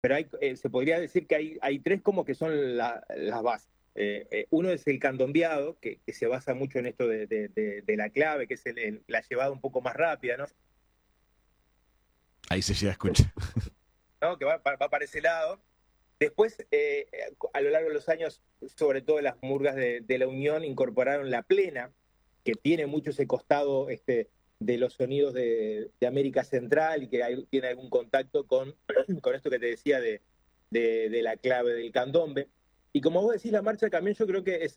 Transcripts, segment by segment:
pero se podría decir que hay tres como que son las bases. Uno es el candombeado, que se basa mucho en esto de la clave, que es la llevada un poco más rápida, ¿no? Ahí se llega a escuchar. ¿No? Que va para ese lado. Después, a lo largo de los años, sobre todo las murgas de la Unión incorporaron la plena, que tiene mucho ese costado de los sonidos de América Central y que tiene algún contacto con esto que te decía de la clave del candombe. Y como vos decís, la marcha camión yo creo que es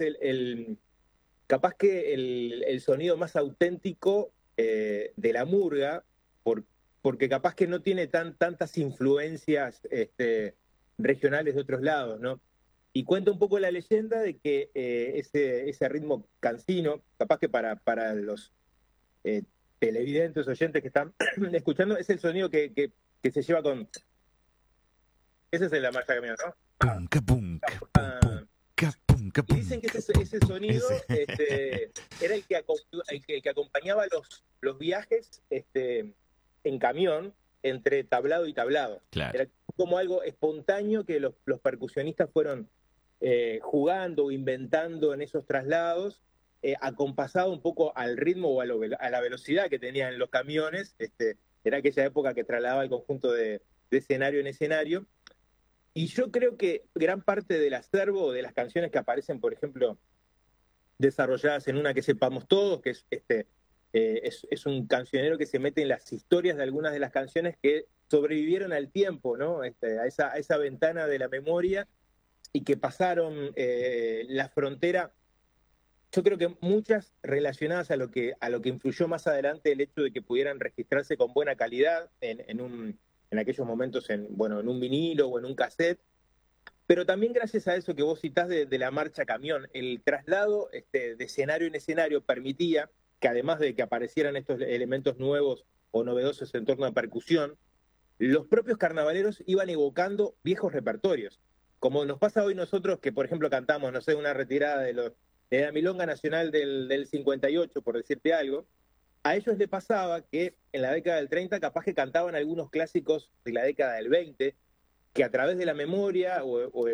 capaz que el sonido más auténtico de la murga, porque capaz que no tiene tantas influencias regionales de otros lados, ¿no? Y cuenta un poco la leyenda de que ese ritmo cansino, capaz que para los televidentes, oyentes que están escuchando, es el sonido que se lleva con... Ese es la marcha camión, ¿no? Pum, ca, pum, ca, pum, pum, ca, pum, ca, Y pum. dicen que ese sonido era el que acompañaba los viajes en camión entre tablado y tablado. Claro. Era como algo espontáneo que los percusionistas fueron jugando o inventando en esos traslados, acompasado un poco al ritmo o a la velocidad que tenían los camiones. Era aquella época que trasladaba el conjunto de escenario en escenario. Y yo creo que gran parte del acervo de las canciones que aparecen, por ejemplo, desarrolladas en una que sepamos todos, que es un cancionero que se mete en las historias de algunas de las canciones que sobrevivieron al tiempo, ¿no? A esa ventana de la memoria y que pasaron la frontera. Yo creo que muchas relacionadas a lo que influyó más adelante el hecho de que pudieran registrarse con buena calidad en aquellos momentos en un vinilo o en un cassette, pero también gracias a eso que vos citás de la marcha camión, el traslado de escenario en escenario permitía que además de que aparecieran estos elementos nuevos o novedosos en torno a percusión, los propios carnavaleros iban evocando viejos repertorios. Como nos pasa hoy nosotros que, por ejemplo, cantamos, no sé, una retirada de la Milonga Nacional del 58, por decirte algo, a ellos les pasaba que en la década del 30 capaz que cantaban algunos clásicos de la década del 20, que a través de la memoria o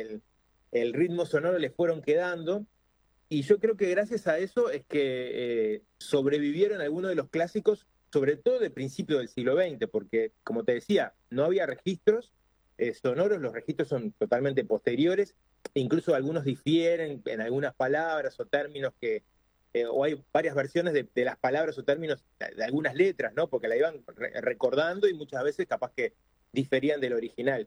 el ritmo sonoro les fueron quedando. Y yo creo que gracias a eso es que sobrevivieron algunos de los clásicos, sobre todo de principio del siglo XX, porque, como te decía, no había registros sonoros, los registros son totalmente posteriores, incluso algunos difieren en algunas palabras o términos o hay varias versiones de las palabras o términos de algunas letras, ¿no? Porque la iban recordando y muchas veces capaz que diferían del original.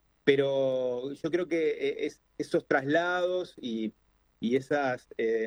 Pero yo creo que esos traslados y esas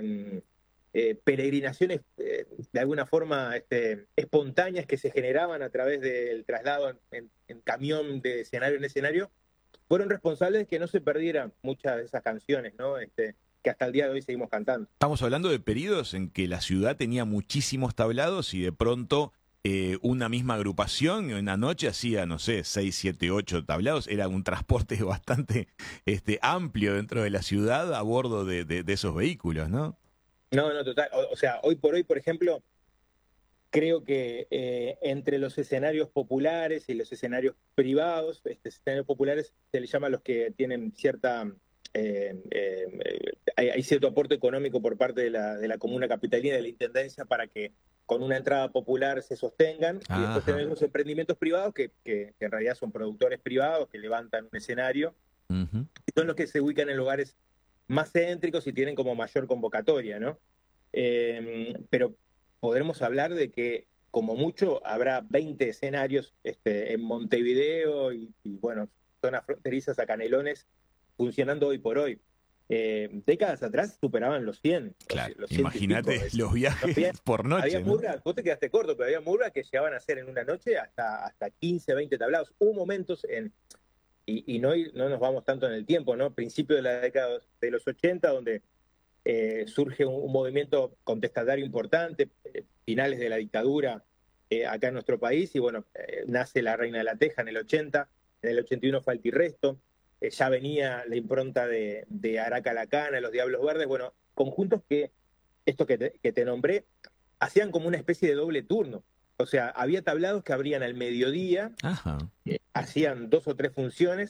peregrinaciones de alguna forma espontáneas que se generaban a través del traslado en camión de escenario en escenario, fueron responsables de que no se perdieran muchas de esas canciones, ¿no? Que hasta el día de hoy seguimos cantando. Estamos hablando de periodos en que la ciudad tenía muchísimos tablados y de pronto una misma agrupación en una noche hacía, no sé, 6, 7, 8 tablados. Era un transporte bastante amplio dentro de la ciudad a bordo de esos vehículos, ¿no? No, no, total. O sea, hoy por hoy, por ejemplo, creo que entre los escenarios populares y los escenarios privados, escenarios populares se les llama a los que tienen hay cierto aporte económico por parte de la comuna capitalina, de la intendencia, para que con una entrada popular se sostengan. Y después Ajá. tenemos emprendimientos privados que en realidad son productores privados que levantan un escenario Uh-huh. y son los que se ubican en lugares más céntricos y tienen como mayor convocatoria, ¿no? Pero podremos hablar de que como mucho habrá 20 escenarios en Montevideo y bueno, zonas fronterizas a Canelones funcionando hoy por hoy. Décadas atrás superaban los 100, Claro, los 100 y pico. imagínate los viajes Había, por había noche, ¿no? murgas, vos te quedaste corto, pero había murgas que llegaban a hacer en una noche hasta 15, 20 tablados. Hubo momentos y no nos vamos tanto en el tiempo, ¿no? Principio de la década de los 80, donde surge un movimiento contestatario importante, finales de la dictadura acá en nuestro país, y bueno, nace La Reina de la Teja en el 80, en el 81 Falta y Resto, ya venía la impronta de Araca Lacana, Los Diablos Verdes, bueno, conjuntos estos que te nombré, hacían como una especie de doble turno. O sea, había tablados que abrían al mediodía, Ajá. hacían 2 o 3 funciones,